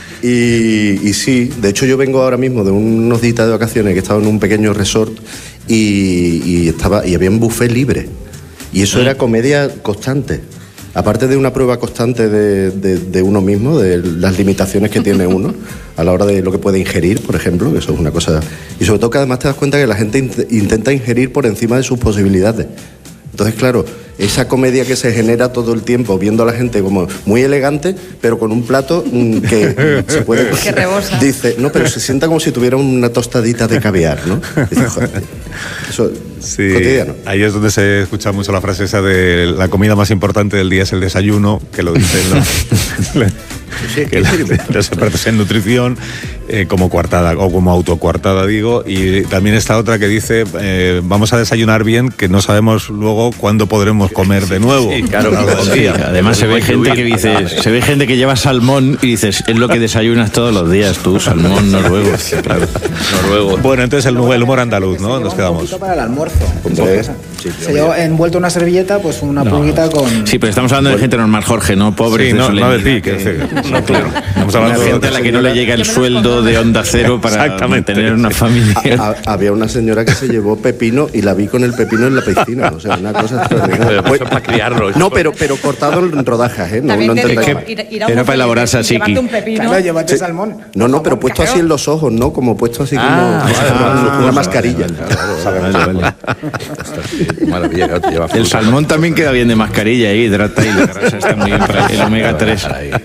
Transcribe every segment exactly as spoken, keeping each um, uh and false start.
Y, y sí, de hecho yo vengo ahora mismo de unos días de vacaciones que he estado en un pequeño resort y, y, estaba, y había un buffet libre. Y eso era comedia constante. Aparte de una prueba constante de, de, de uno mismo, de las limitaciones que tiene uno a la hora de lo que puede ingerir, por ejemplo, que eso es una cosa... Y sobre todo que además te das cuenta que la gente int- intenta ingerir por encima de sus posibilidades. Entonces, claro, esa comedia que se genera todo el tiempo, viendo a la gente como muy elegante, pero con un plato mmm, que se puede... Que rebosa. Dice, no, pero se sienta como si tuviera una tostadita de caviar, ¿no? Dice, joder, eso sí, cotidiano. Ahí es donde se escucha mucho la frase esa de la comida más importante del día es el desayuno, que lo dicen los, sí, que los, los expertos en nutrición, eh, como coartada o como autocoartada, digo, y también está otra que dice, eh, vamos a desayunar bien, que no sabemos luego cuándo podremos comer de nuevo. Sí, claro, claro, sí. Además se ve gente que dice, se ve gente que lleva salmón y dices, es lo que desayunas todos los días tú, salmón noruego. Claro. Noruego. Bueno, entonces el, el humor andaluz, ¿no? Nos quedamos. Para el almuerzo. Sí, se llevó envuelto una servilleta, pues una no. pulguita con... Sí, pero estamos hablando de gente normal, Jorge, no pobres. Sí, de no, no de ti, que, que, que no, claro. Estamos hablando de gente a la que no le llega el sueldo de Onda Cero para mantener una familia. Ha, había una señora que se llevó pepino y la vi con el pepino en la piscina, o sea, una cosa extraordinaria. Pues, para criarlo. No, pero, pero cortado en rodajas, ¿eh? No, no Era para elaborarse así. Claro, llevarte sí. salmón. No, no, pero puesto así en los ojos, ¿no? Como puesto así como ah, vale, una vale, mascarilla. Vale, vale, vale. Maravilla, claro, te lleva el salmón también queda bien de mascarilla ahí, hidrata y la grasa está muy bien para el omega tres.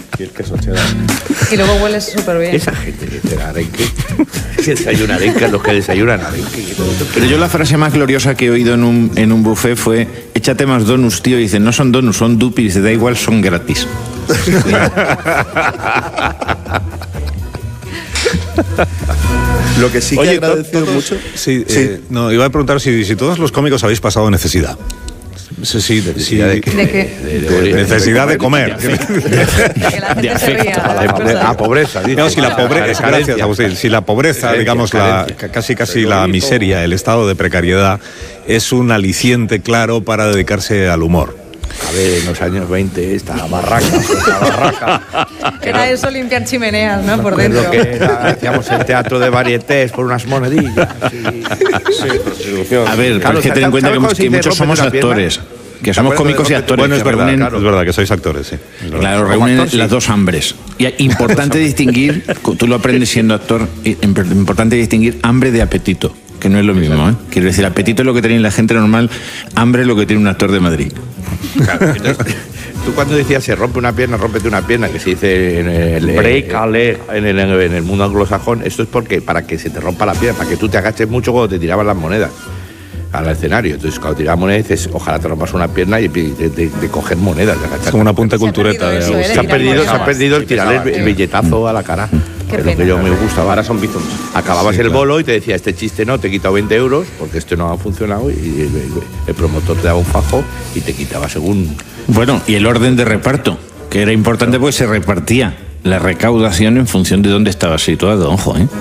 Y luego huele súper bien. Esa gente que será arenque, que desayuna arenque, los que desayunan arenque. Pero yo la frase más gloriosa que he oído en un, en un buffet fue, échate más donuts, tío. Y dicen, no son donuts, son dupis. Dice, da igual, son gratis. Lo que sí que Oye, he agradecido todos, mucho... Sí, sí. Eh, no, iba a preguntar si, si todos los cómicos habéis pasado necesidad. Sí, sí, de, sí, de, ¿De qué? De, de, de necesidad de comer. De que la gente se ría de las cosas. A pobreza, dice. No, si la pobreza, gracias, Agustín. Si la pobreza, digamos, la, casi casi la miseria, el estado de precariedad, es un aliciente claro para dedicarse al humor. A ver, en los años veinte, esta barraca, esta barraca. Era eso, limpiar chimeneas, ¿no? Por dentro. Que era, hacíamos el teatro de varietés por unas monedillas. Sí, sí, a ver, claro, es que ten en cuenta que, que muchos somos actores. Que somos cómicos y actores. Bueno, es verdad, reúnen, claro, es verdad que sois actores, sí. Claro, reúnen actor, sí. las dos hambres. Y es importante distinguir, tú lo aprendes siendo actor, importante distinguir hambre de apetito, que no es lo mismo, ¿eh? Quiero decir, apetito es lo que tiene la gente normal, hambre es lo que tiene un actor de Madrid. Claro, entonces, tú cuando decías se rompe una pierna, rómpete una pierna, que se dice en el break a leg en el, en el mundo anglosajón, esto es porque para que se te rompa la pierna, para que tú te agaches mucho cuando te tiraban las monedas al escenario. Entonces cuando tirabas monedas dices, ojalá te rompas una pierna y de, de, de coger monedas, de agachar. Es como una punta cultureta. Se ha perdido, de eso, se, ha perdido, se ha perdido el tirar el, el billetazo a la cara. Qué es lo que yo me gustaba. Ahora son bizums. Acababas sí, el claro. bolo y te decía, este chiste no, te he quitado veinte euros porque esto no ha funcionado, y el, el, el promotor te daba un fajo y te quitaba según... Bueno, y el orden de reparto, que era importante porque se repartía la recaudación en función de dónde estaba situado, ojo, ¿eh?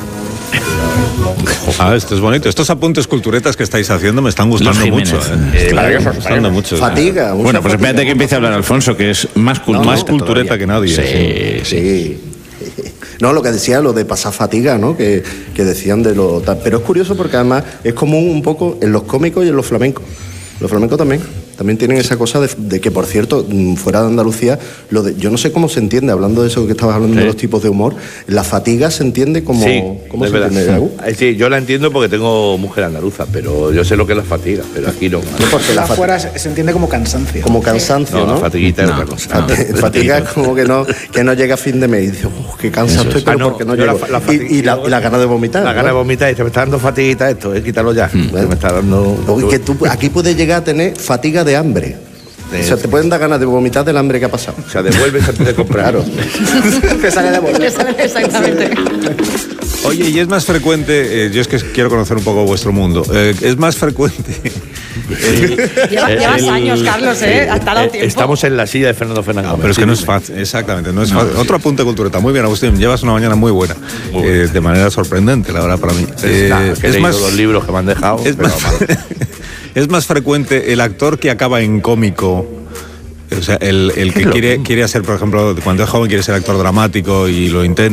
Ah, esto es bonito. Estos apuntes culturetas que estáis haciendo me están gustando mucho. ¿eh? Eh, me están gustando mucho. Fatiga. Bueno, pues espérate que empiece a hablar Alfonso, que es más cultureta. No, más cultureta que nadie. Sí, sí. No, lo que decía, lo de pasar fatiga, ¿no? Que, que decían de lo... Pero es curioso porque además es común un poco en los cómicos y en los flamencos. Los flamencos también. También tienen esa cosa de, de que, por cierto, fuera de Andalucía, lo de, yo no sé cómo se entiende, hablando de eso que estabas hablando, sí, de los tipos de humor, la fatiga se entiende como... Sí, ¿cómo es se verdad. entiende? Sí, yo la entiendo porque tengo mujer andaluza, pero yo sé lo que es la fatiga, pero aquí no. No, porque la afuera se, se entiende como cansancio. Como cansancio, ¿no? No, la fatiguita no, es otra cosa. no. Fatiga, fatiga es como que no, que no llega a fin de mes y dice, oh, qué cansado estoy, pero ah, no, porque no yo llego. La, la y, y, la, y la gana de vomitar. La ¿no? gana de vomitar y se me está dando fatiguita esto, eh, quítalo ya. Mm. Se me está dando... Oye, que tú aquí puedes llegar a tener fatiga de hambre. O sea, te pueden dar ganas de vomitar del hambre que ha pasado. O sea, devuelves antes de comprar. Claro. Te sale de bolsa. Exactamente. Oye, y es más frecuente, eh, yo es que quiero conocer un poco vuestro mundo, eh, es más frecuente... Eh, Lleva, llevas el, años, Carlos, ¿eh? Ha tardado tiempo. Estamos en la silla de Fernando Fernández. No, pero es que no es fácil, exactamente, no es fácil. No, Otro sí. apunte cultureta. Muy bien, Agustín, llevas una mañana muy buena, muy eh, de manera sorprendente, la verdad, para mí. Eh, nada, que es he más los libros que me han dejado. Es, pero más, es más frecuente el actor que acaba en cómico. O sea, el, el que quiere, quiere hacer, por ejemplo, cuando es joven quiere ser actor dramático y lo intenta.